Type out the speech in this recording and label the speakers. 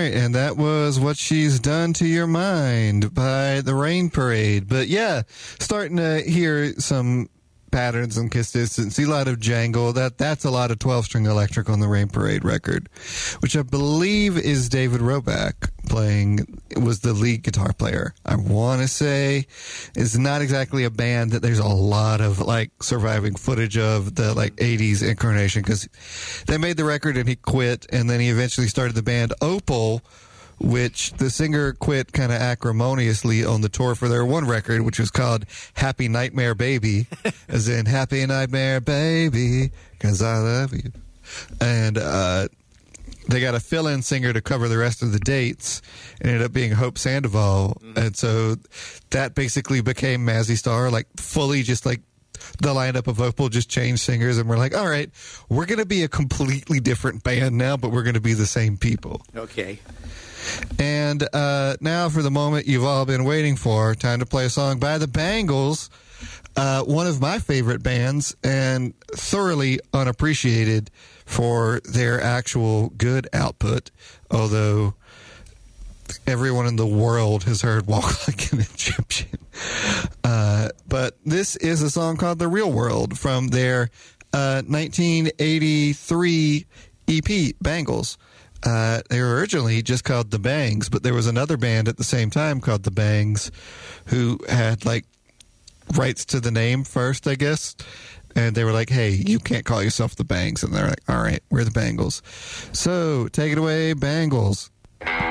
Speaker 1: right, and that was What She's Done to Your Mind by the Rain Parade. But yeah, starting to hear some patterns and consistency, a lot of jangle. That's a lot of 12-string electric on the Rain Parade record, which I believe is David Roback was the lead guitar player. I want to say it's not exactly a band that there's a lot of like surviving footage of the like 80s incarnation, because they made the record and he quit, and then he eventually started the band Opal, which the singer quit kind of acrimoniously on the tour for their one record, which was called Happy Nightmare Baby, as in Happy Nightmare Baby, 'cause I love you. And they got a fill-in singer to cover the rest of the dates. It ended up being Hope Sandoval. And so that basically became Mazzy Star, like fully just like the lineup of Opal just changed singers, and we're like, all right, we're going to be a completely different band now, but we're going to be the same people.
Speaker 2: Okay.
Speaker 1: And now for the moment you've all been waiting for, time to play a song by the Bangles, one of my favorite bands and thoroughly unappreciated for their actual good output, although everyone in the world has heard Walk Like an Egyptian. But this is a song called The Real World from their 1983 EP, Bangles. They were originally just called The Bangs, but there was another band at the same time called The Bangs who had like rights to the name first, I guess. And they were like, hey, you can't call yourself The Bangs. And they're like, all right, we're The Bangles. So take it away, Bangles.